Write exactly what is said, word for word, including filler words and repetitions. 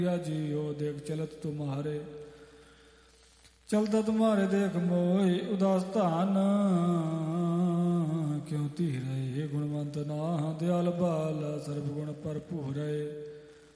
जियो देख चलत तुम्हारे, चलता तुम्हारे देख मोहि उदास धान। क्यों धीरे गुणवंत ना दयाल बाल सर्वगुण भरपूर।